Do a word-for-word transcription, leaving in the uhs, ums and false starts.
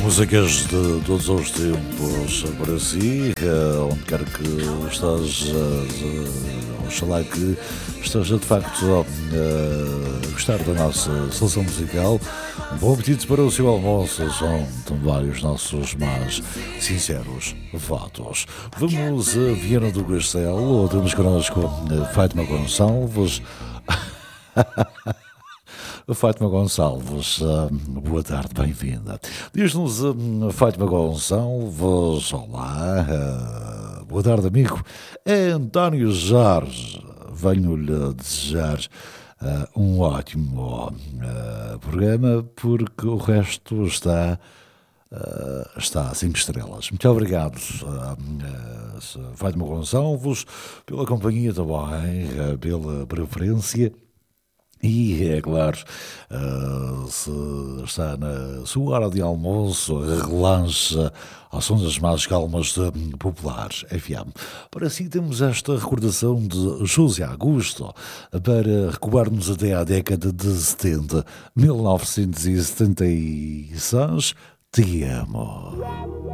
Músicas de todos os tempos para si, onde quer que esteja, oxalá que esteja de facto a gostar da nossa seleção musical. Um bom apetite para o seu almoço, são também os nossos mais sinceros votos. Vamos a Viana do Castelo, temos connosco Fátima Gonçalves. Fátima Gonçalves, boa tarde, bem-vinda. Diz-nos, Fátima Gonçalves, olá, boa tarde, amigo. É António Jorge, venho-lhe desejar uh, um ótimo uh, programa, porque o resto está, uh, está a cinco estrelas. Muito obrigado, uh, uh, Fátima Gonçalves, pela companhia também, uh, pela preferência. E é claro, uh, se está na sua hora de almoço, relancha ao som das mais calmas de Populares F M. Para assim temos esta recordação de José Augusto, para recuarmos até à década de setenta, mil novecentos e setenta e seis, Te Amo.